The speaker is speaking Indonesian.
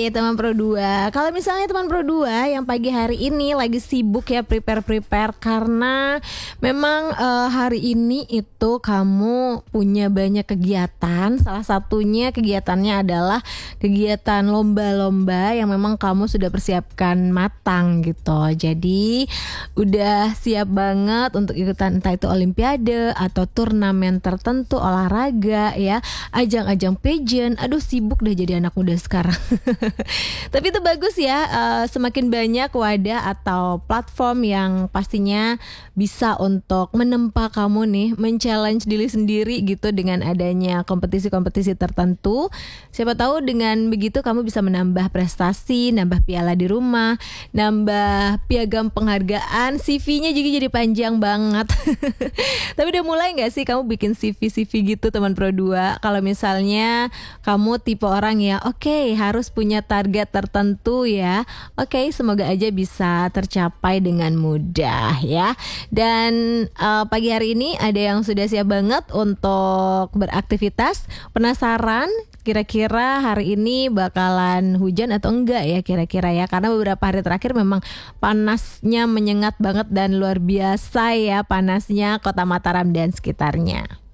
nih teman Pro 2. Kalau misalnya teman Pro 2 yang pagi hari ini lagi sibuk ya prepare karena memang hari ini itu kamu punya banyak kegiatan. Salah satunya kegiatannya adalah kegiatan lomba-lomba yang memang kamu sudah persiapkan matang gitu. Jadi udah siap banget untuk ikutan entah itu olimpiade atau turnamen tertentu olahraga ya, ajang-ajang pageant. Aduh, sibuk deh jadi anak muda sekarang. Tapi itu bagus ya, semakin banyak wadah atau platform yang pastinya bisa untuk menempa kamu nih, men-challenge diri sendiri gitu dengan adanya kompetisi-kompetisi tertentu. Siapa tahu dengan begitu kamu bisa menambah prestasi, nambah piala di rumah, nambah piagam penghargaan, CV-nya juga jadi panjang banget. Tapi udah mulai gak sih kamu bikin CV gitu teman Pro 2? Kalau misalnya kamu tipe orang ya, oke, harus punya target tertentu ya. Oke, semoga aja bisa tercapai dengan mudah ya. Dan pagi hari ini ada yang sudah siap banget untuk beraktivitas. Penasaran kira-kira hari ini bakalan hujan atau enggak ya kira-kira ya? Karena beberapa hari terakhir memang panasnya menyengat banget dan luar biasa ya panasnya Kota Mataram dan sekitarnya.